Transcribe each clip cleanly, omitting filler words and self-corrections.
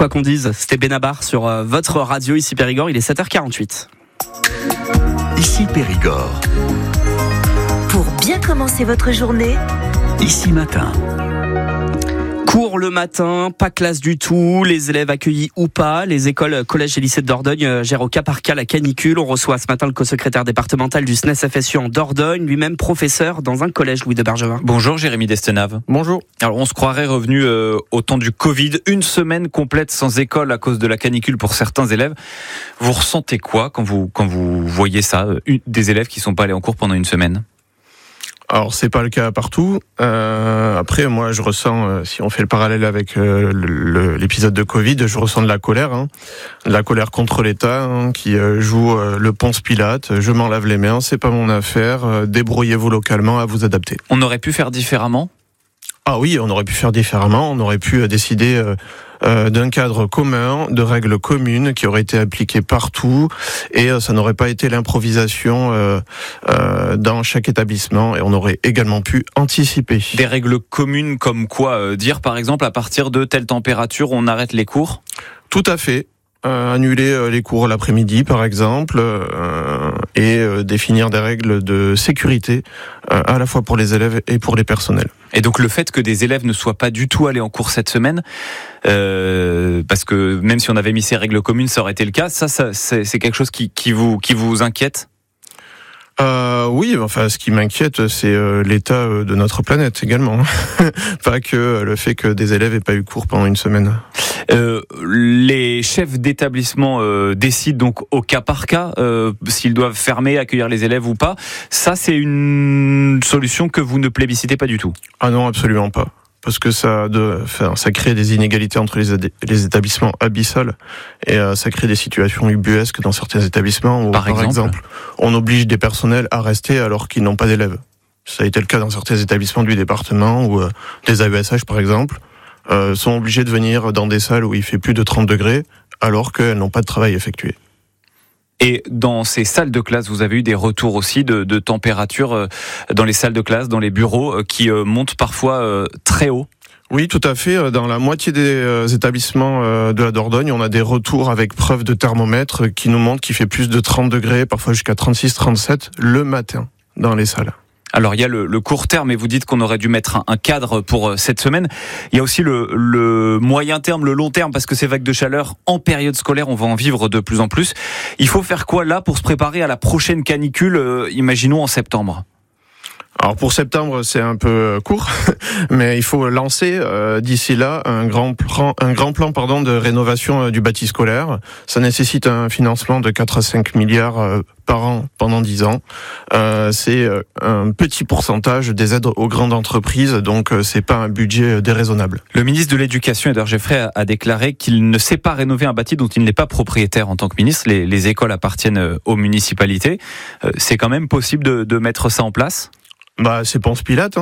Quoi qu'on dise, c'était Benabar sur votre radio, ici Périgord, il est 7h48. Ici Périgord. Pour bien commencer votre journée, Ici Matin. Cours le matin, pas classe du tout, les élèves accueillis ou pas, les écoles, collèges et lycées de Dordogne gèrent au cas par cas la canicule. On reçoit ce matin le co-secrétaire départemental du SNES FSU en Dordogne, lui-même professeur dans un collège, Louis de Bergevin. Bonjour Jérémy Destenave. Bonjour. Alors on se croirait revenu au temps du Covid, une semaine complète sans école à cause de la canicule pour certains élèves. Vous ressentez quoi quand vous voyez ça, des élèves qui sont pas allés en cours pendant une semaine ? Alors c'est pas le cas partout. Après moi je ressens, si on fait le parallèle avec l'épisode de Covid, je ressens de la colère, de la colère contre l'État qui joue le Ponce Pilate. Je m'en lave les mains, c'est pas mon affaire. Débrouillez-vous localement à vous adapter. On aurait pu faire différemment ? Ah oui, on aurait pu faire différemment. On aurait pu décider d'un cadre commun, de règles communes qui auraient été appliquées partout, et ça n'aurait pas été l'improvisation dans chaque établissement, et on aurait également pu anticiper. Des règles communes comme quoi ? Dire par exemple à partir de telle température on arrête les cours ? Tout à fait. Annuler les cours l'après-midi par exemple, et définir des règles de sécurité à la fois pour les élèves et pour les personnels. Et donc le fait que des élèves ne soient pas du tout allés en cours cette semaine, parce que même si on avait mis ces règles communes, ça aurait été le cas, ça c'est quelque chose qui vous inquiète ? Oui, enfin, ce qui m'inquiète, c'est l'état de notre planète également. Pas que le fait que des élèves aient pas eu cours pendant une semaine. Les chefs d'établissement décident donc au cas par cas s'ils doivent fermer, accueillir les élèves ou pas. Ça, c'est une solution que vous ne plébiscitez pas du tout. Ah non, absolument pas. Parce que ça crée des inégalités entre les établissements abyssales, et ça crée des situations ubuesques dans certains établissements où, par exemple, on oblige des personnels à rester alors qu'ils n'ont pas d'élèves. Ça a été le cas dans certains établissements du département où des AESH, par exemple, sont obligés de venir dans des salles où il fait plus de 30 degrés alors qu'elles n'ont pas de travail effectué. Et dans ces salles de classe, vous avez eu des retours aussi de température dans les salles de classe, dans les bureaux, qui montent parfois très haut ? Oui, tout à fait. Dans la moitié des établissements de la Dordogne, on a des retours avec preuve de thermomètre qui nous montrent qu'il fait plus de 30 degrés, parfois jusqu'à 36-37 le matin dans les salles. Alors il y a le court terme, et vous dites qu'on aurait dû mettre un cadre pour cette semaine. Il y a aussi le moyen terme, le long terme, parce que ces vagues de chaleur en période scolaire, on va en vivre de plus en plus. Il faut faire quoi là pour se préparer à la prochaine canicule, imaginons en septembre ? Alors pour septembre, c'est un peu court, mais il faut lancer d'ici là un grand plan de rénovation du bâti scolaire. Ça nécessite un financement de 4 à 5 milliards par an pendant 10 ans. C'est un petit pourcentage des aides aux grandes entreprises, donc c'est pas un budget déraisonnable. Le ministre de l'Éducation, Édouard Geoffrey, a déclaré qu'il ne sait pas rénover un bâti dont il n'est pas propriétaire en tant que ministre. Les écoles appartiennent aux municipalités. C'est quand même possible de mettre ça en place ? C'est Ponce Pilate,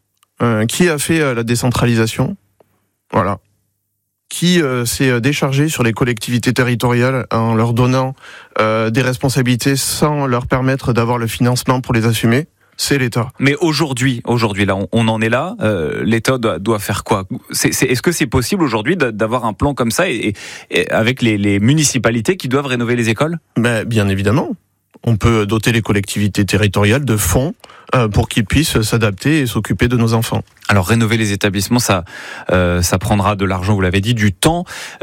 qui a fait la décentralisation, voilà, qui s'est déchargé sur les collectivités territoriales en leur donnant des responsabilités sans leur permettre d'avoir le financement pour les assumer. C'est l'État. Mais aujourd'hui là, on en est là. L'État doit faire quoi ? Est-ce que c'est possible aujourd'hui d'avoir un plan comme ça et avec les municipalités qui doivent rénover les écoles ? Bien évidemment. On peut doter les collectivités territoriales de fonds pour qu'ils puissent s'adapter et s'occuper de nos enfants. Alors rénover les établissements, ça prendra de l'argent, vous l'avez dit, du temps.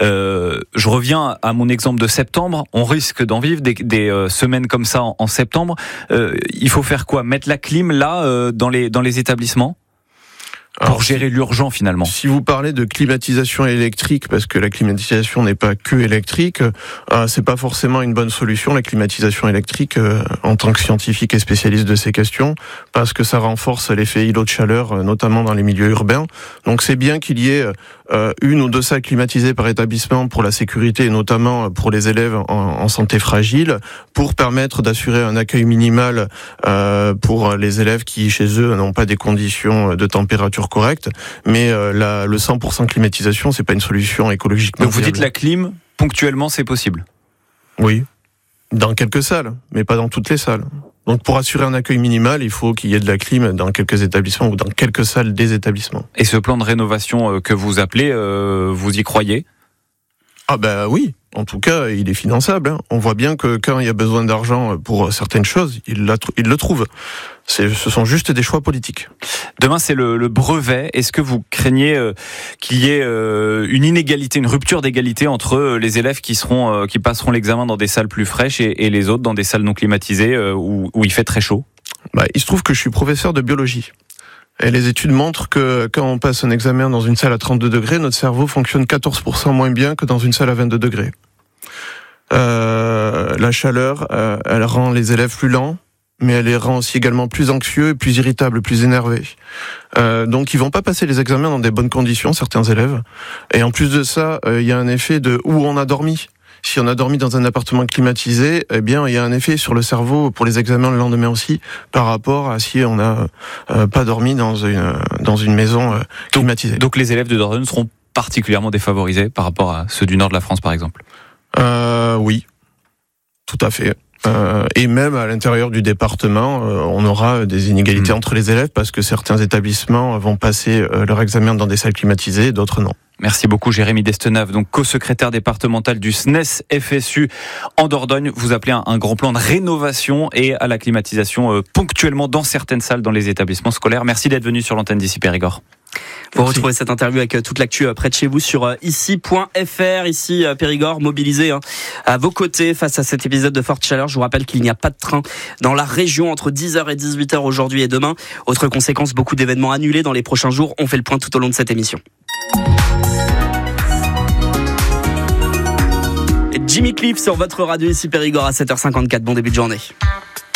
Je reviens à mon exemple de septembre. On risque d'en vivre des semaines comme ça en septembre. Il faut faire quoi ? Mettre la clim là dans les établissements ? Pour gérer l'urgent finalement. Si vous parlez de climatisation électrique, parce que la climatisation n'est pas que électrique, c'est pas forcément une bonne solution, la climatisation électrique, en tant que scientifique et spécialiste de ces questions, parce que ça renforce l'effet îlot de chaleur, notamment dans les milieux urbains. Donc c'est bien qu'il y ait une ou deux salles climatisées par établissement pour la sécurité, et notamment pour les élèves en santé fragile, pour permettre d'assurer un accueil minimal pour les élèves qui, chez eux, n'ont pas des conditions de température correctes. Mais le 100% climatisation, c'est pas une solution écologiquement Donc vous viable. dites la clim, ponctuellement, c'est possible ? Oui, dans quelques salles, mais pas dans toutes les salles. Donc pour assurer un accueil minimal, il faut qu'il y ait de la clim dans quelques établissements ou dans quelques salles des établissements. Et ce plan de rénovation que vous appelez, vous y croyez ? Ah ben oui, en tout cas, il est finançable. Hein. On voit bien que quand il y a besoin d'argent pour certaines choses, il le trouve. Ce sont juste des choix politiques. Demain, c'est le brevet. Est-ce que vous craignez qu'il y ait une inégalité, une rupture d'égalité entre les élèves qui passeront l'examen dans des salles plus fraîches et les autres dans des salles non climatisées où il fait très chaud ? Il se trouve que je suis professeur de biologie. Et les études montrent que quand on passe un examen dans une salle à 32 degrés, notre cerveau fonctionne 14% moins bien que dans une salle à 22 degrés. La chaleur, elle rend les élèves plus lents, mais elle les rend aussi également plus anxieux, plus irritables, plus énervés. Donc ils vont pas passer les examens dans des bonnes conditions, certains élèves. Et en plus de ça, il y a un effet de où on a dormi. Si on a dormi dans un appartement climatisé, eh bien, il y a un effet sur le cerveau pour les examens le lendemain aussi, par rapport à si on n'a pas dormi dans une maison climatisée. Donc les élèves de Dordogne seront particulièrement défavorisés par rapport à ceux du nord de la France, par exemple. Oui, tout à fait. Et même à l'intérieur du département, on aura des inégalités entre les élèves parce que certains établissements vont passer leur examen dans des salles climatisées et d'autres non. Merci beaucoup Jérémy Destenave, donc co-secrétaire départemental du SNES FSU en Dordogne. Vous appelez un grand plan de rénovation et à la climatisation ponctuellement dans certaines salles dans les établissements scolaires. Merci d'être venu sur l'antenne d'Ici Périgord. Vous retrouvez cette interview avec toute l'actu près de chez vous sur ici.fr. Ici Périgord mobilisé à vos côtés face à cet épisode de forte chaleur. Je vous rappelle qu'il n'y a pas de train dans la région entre 10h et 18h aujourd'hui et demain. Autre conséquence, beaucoup d'événements annulés dans les prochains jours. On fait le point tout au long de cette émission. Jimmy Cliff sur votre radio Ici Périgord à 7h54. Bon début de journée.